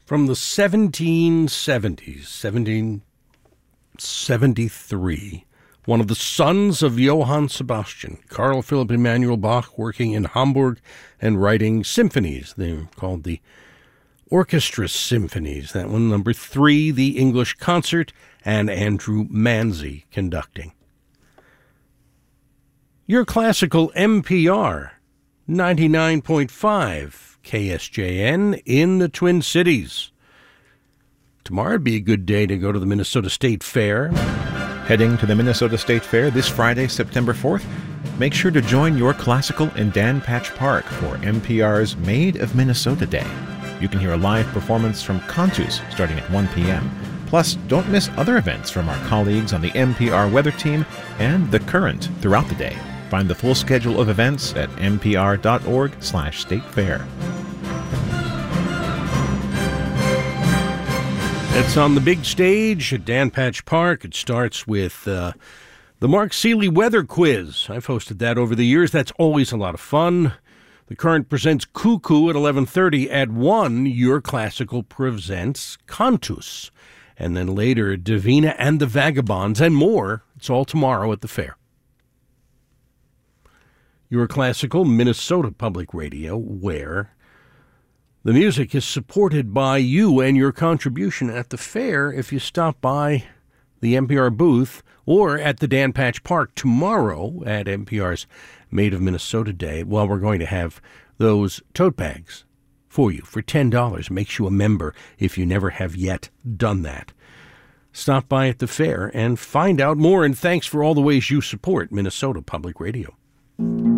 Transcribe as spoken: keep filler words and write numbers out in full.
From the seventeen seventies, seventeen seventy-three, one of the sons of Johann Sebastian, Carl Philipp Emanuel Bach, working in Hamburg and writing symphonies. They're called the Orchestra Symphonies. That one, number three, the English Concert, and Andrew Manzi conducting. Your classical M P R, ninety-nine point five. K S J N in the Twin Cities. Tomorrow would be a good day to go to the Minnesota State Fair. Heading to the Minnesota State Fair this Friday, September fourth, make sure to join Your Classical in Dan Patch Park for M P R's Made of Minnesota Day. You can hear a live performance from Contus starting at one p.m. Plus, don't miss other events from our colleagues on the M P R weather team and The Current throughout the day. Find the full schedule of events at npr.org slash state fair. It's on the big stage at Dan Patch Park. It starts with uh, the Mark Seeley Weather Quiz. I've hosted that over the years. That's always a lot of fun. The Current presents Cuckoo at eleven thirty. At one, Your Classical presents Contus. And then later, Davina and the Vagabonds and more. It's all tomorrow at the fair. Your Classical, Minnesota Public Radio, where the music is supported by you and your contribution at the fair if you stop by the N P R booth or at the Dan Patch Park tomorrow at N P R's Made of Minnesota Day. Well, we're going to have those tote bags for you for ten dollars. Makes you a member if you never have yet done that. Stop by at the fair and find out more, and thanks for all the ways you support Minnesota Public Radio.